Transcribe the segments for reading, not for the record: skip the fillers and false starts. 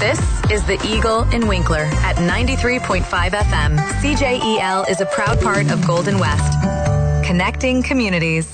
This is the Eagle in Winkler at 93.5 FM. CJEL is a proud part of Golden West. Connecting communities.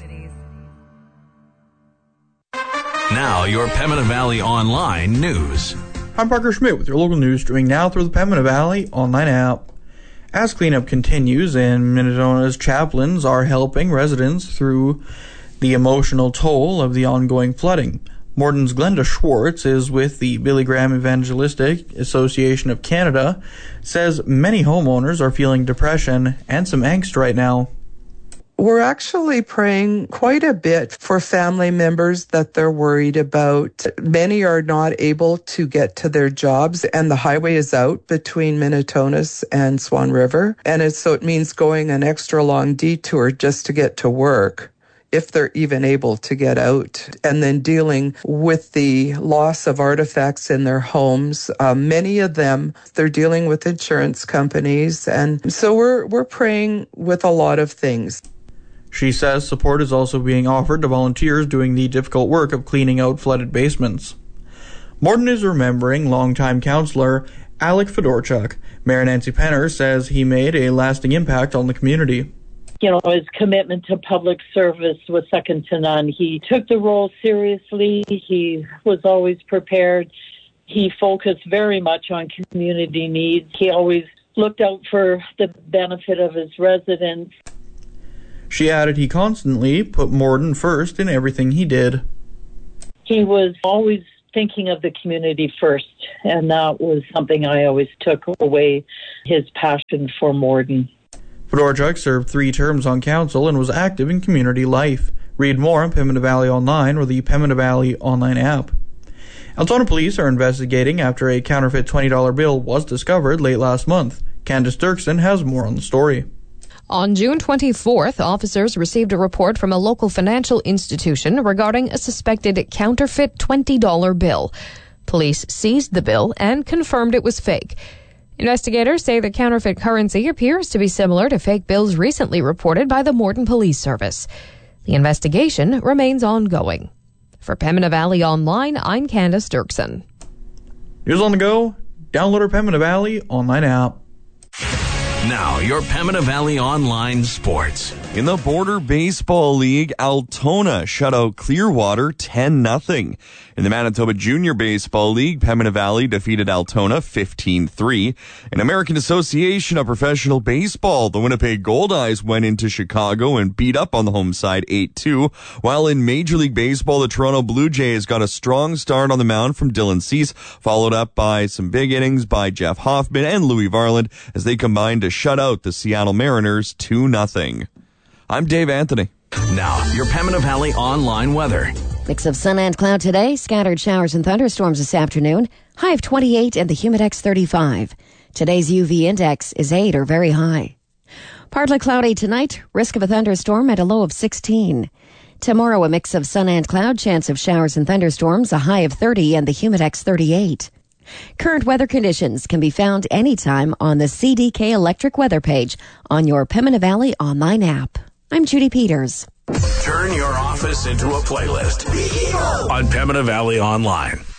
Now, your Pembina Valley Online news. I'm Parker Schmidt with your local news streaming now through the Pembina Valley Online app. As cleanup continues and Minnetonka's chaplains are helping residents through the emotional toll of the ongoing flooding. Morton's Glenda Schwartz is with the Billy Graham Evangelistic Association of Canada, says many homeowners are feeling depression and some angst right now. We're actually praying quite a bit for family members that they're worried about. Many are not able to get to their jobs, and the highway is out between Minnetonka and Swan River. So it means going an extra long detour just to get to work, if they're even able to get out, and then dealing with the loss of artifacts in their homes. Many of them, they're dealing with insurance companies, and so we're praying with a lot of things. She says support is also being offered to volunteers doing the difficult work of cleaning out flooded basements. Morton is remembering longtime councillor Alec Fedorchuk. Mayor Nancy Penner says he made a lasting impact on the community. His commitment to public service was second to none. He took the role seriously. He was always prepared. He focused very much on community needs. He always looked out for the benefit of his residents. She added he constantly put Morton first in everything he did. He was always thinking of the community first, and that was something I always took away, his passion for Morton. Fedorchuk served 3 terms on council and was active in community life. Read more on Pembina Valley Online or the Pembina Valley Online app. Altona police are investigating after a counterfeit $20 bill was discovered late last month. Candace Dirksen has more on the story. On June 24th, officers received a report from a local financial institution regarding a suspected counterfeit $20 bill. Police seized the bill and confirmed it was fake. Investigators say the counterfeit currency appears to be similar to fake bills recently reported by the Morton Police Service. The investigation remains ongoing. For Pembina Valley Online, I'm Candace Dirksen. News on the go? Download our Pembina Valley Online app. Now, your Pembina Valley Online sports. In the Border Baseball League, Altona shut out Clearwater 10-0. In the Manitoba Junior Baseball League, Pembina Valley defeated Altona 15-3. In American Association of Professional Baseball, the Winnipeg Goldeyes went into Chicago and beat up on the home side 8-2. While in Major League Baseball, the Toronto Blue Jays got a strong start on the mound from Dylan Cease, followed up by some big innings by Jeff Hoffman and Louis Varland as they combined to shut out the Seattle Mariners 2-0. I'm Dave Anthony. Now, your Pembina Valley Online weather. Mix of sun and cloud today, scattered showers and thunderstorms this afternoon, high of 28 and the Humidex 35. Today's UV index is 8 or very high. Partly cloudy tonight, risk of a thunderstorm at a low of 16. Tomorrow, a mix of sun and cloud, chance of showers and thunderstorms, a high of 30 and the Humidex 38. Current weather conditions can be found anytime on the CDK Electric Weather page on your Pembina Valley Online app. I'm Judy Peters. Turn your office into a playlist on Pembina Valley Online.